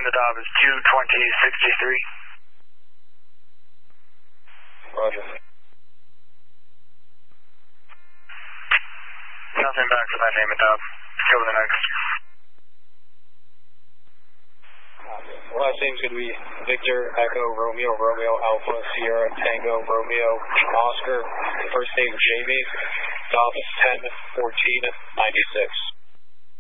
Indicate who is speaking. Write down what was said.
Speaker 1: confirming the Dob is 22063.
Speaker 2: Roger.
Speaker 1: Nothing back for that name and Dob. Go to the next.
Speaker 2: Last name's going to be Victor Echo Romeo Romeo Alpha Sierra Tango Romeo Oscar. The first name is Jamie. Dob is 101496.